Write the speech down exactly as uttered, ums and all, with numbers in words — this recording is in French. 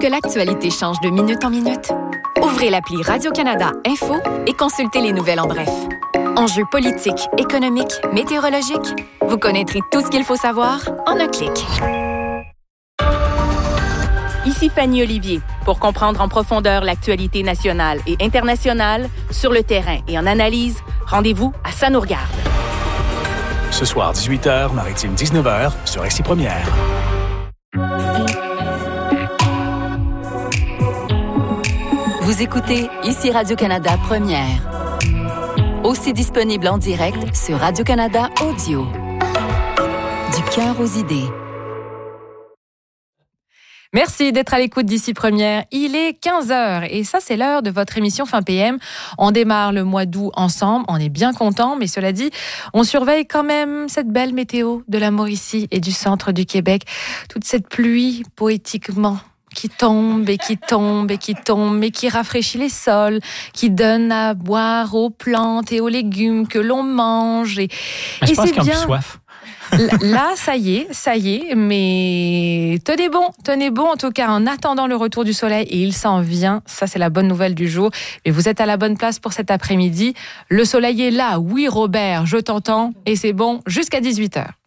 que l'actualité change de minute en minute? Ouvrez l'appli Radio-Canada Info et consultez les nouvelles en bref. Enjeux politiques, économiques, météorologiques, vous connaîtrez tout ce qu'il faut savoir en un clic. Ici Fanny Olivier. Pour comprendre en profondeur l'actualité nationale et internationale, sur le terrain et en analyse, rendez-vous à Ça nous regarde. Ce soir, dix-huit heures, Maritime dix-neuf heures, sur X Première. Vous écoutez Ici Radio-Canada Première. Aussi disponible en direct sur Radio-Canada Audio. Du cœur aux idées. Merci d'être à l'écoute d'Ici Première. Il est quinze heures et ça, c'est l'heure de votre émission Fin P M. On démarre le mois d'août ensemble. On est bien contents, mais cela dit, on surveille quand même cette belle météo de la Mauricie et du centre du Québec. Toute cette pluie, poétiquement, qui tombe et qui tombe et qui tombe et qui rafraîchit les sols, qui donne à boire aux plantes et aux légumes que l'on mange. Et, mais je et pense c'est qu'ils ont bien. plus soif. Là, ça y est, ça y est, mais tenez bon, tenez bon en tout cas en attendant le retour du soleil et il s'en vient, ça c'est la bonne nouvelle du jour. Et vous êtes à la bonne place pour cet après-midi. Le soleil est là, oui Robert, je t'entends et c'est bon jusqu'à dix-huit heures.